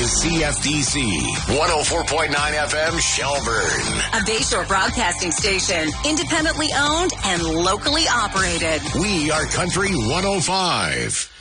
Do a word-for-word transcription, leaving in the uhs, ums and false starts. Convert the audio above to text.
C F D C, one oh four point nine F M, Shelburne. A Bayshore broadcasting station, independently owned and locally operated. We are Country one oh five.